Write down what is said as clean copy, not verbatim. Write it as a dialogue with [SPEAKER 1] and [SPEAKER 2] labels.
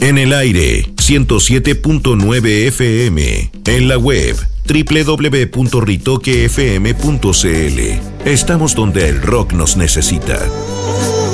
[SPEAKER 1] En el aire, 107.9 FM. En la web, www.ritoquefm.cl. Estamos donde el rock nos necesita.